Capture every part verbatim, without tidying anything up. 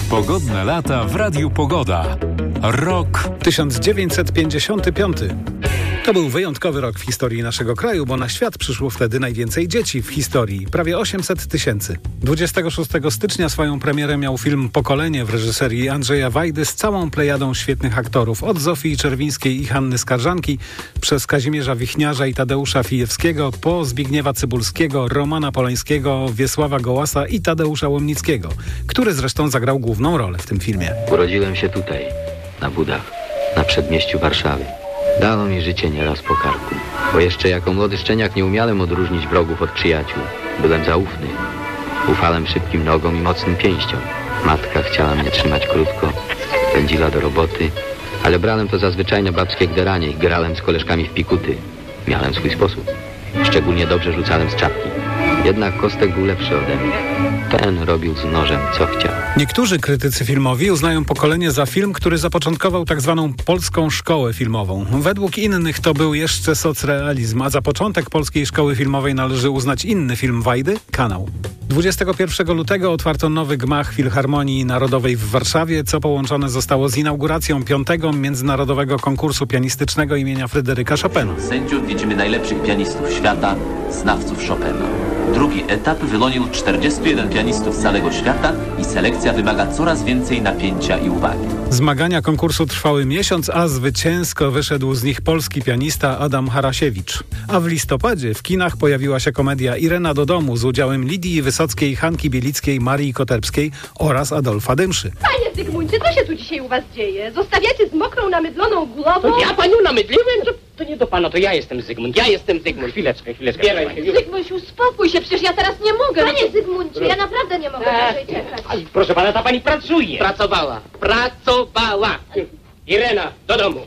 Pogodne lata w Radiu Pogoda. Rok tysiąc dziewięćset pięćdziesiąty piąty. To był wyjątkowy rok w historii naszego kraju, bo na świat przyszło wtedy najwięcej dzieci w historii. Prawie osiemset tysięcy. dwudziestego szóstego stycznia swoją premierę miał film Pokolenie w reżyserii Andrzeja Wajdy z całą plejadą świetnych aktorów. Od Zofii Czerwińskiej i Hanny Skarżanki, przez Kazimierza Wichniarza i Tadeusza Fijewskiego, po Zbigniewa Cybulskiego, Romana Polańskiego, Wiesława Gołasa i Tadeusza Łomnickiego, który zresztą zagrał główną rolę w tym filmie. Urodziłem się tutaj, na Budach, na przedmieściu Warszawy. Dało mi życie nieraz po karku, bo jeszcze jako młody szczeniak nie umiałem odróżnić wrogów od przyjaciół. Byłem zaufny. Ufałem szybkim nogom i mocnym pięściom. Matka chciała mnie trzymać krótko, pędziła do roboty, ale brałem to za zwyczajne babskie gderanie i grałem z koleżkami w pikuty. Miałem swój sposób. Szczególnie dobrze rzucałem z czapki. Jednak Kostek był lepszy ode mnie. Ten robił z nożem co chciał. Niektórzy krytycy filmowi uznają Pokolenie za film, który zapoczątkował tak zwaną polską szkołę filmową. Według innych to był jeszcze socrealizm, a za początek polskiej szkoły filmowej należy uznać inny film Wajdy, Kanał. dwudziestego pierwszego lutego otwarto nowy gmach Filharmonii Narodowej w Warszawie, co połączone zostało z inauguracją piątego Międzynarodowego Konkursu Pianistycznego imienia Fryderyka Chopina. Sędziów widzimy najlepszych pianistów świata, znawców Chopina. Drugi etap wyłonił czterdziestu jeden pianistów z całego świata i selekcja wymaga coraz więcej napięcia i uwagi. Zmagania konkursu trwały miesiąc, a zwycięsko wyszedł z nich polski pianista Adam Harasiewicz. A w listopadzie w kinach pojawiła się komedia Irena do domu z udziałem Lidii Wysockiej, Hanki Bielickiej, Marii Koterbskiej oraz Adolfa Dymszy. Panie Zygmuncie, co się tu dzisiaj u was dzieje? Zostawiacie z mokrą, namydloną głową? To ja panią namydliłem? To, to nie do pana, to ja jestem Zygmunt. Ja jestem Zygmunt. Chwileczkę, chwileczkę. Zbieraj się już. Zygmunt, uspokój się, przecież ja teraz nie mogę. Panie Zygmuncie, ja naprawdę nie mogę dłużej czekać. Ale proszę pana, ta pani pracuje. Pracowała. Pracowała. Irena, do domu.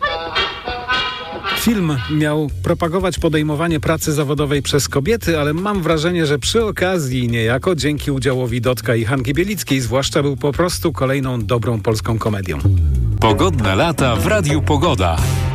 Film miał propagować podejmowanie pracy zawodowej przez kobiety, ale mam wrażenie, że przy okazji niejako dzięki udziałowi Dodka i Hanki Bielickiej zwłaszcza był po prostu kolejną dobrą polską komedią. Pogodne lata w Radiu Pogoda.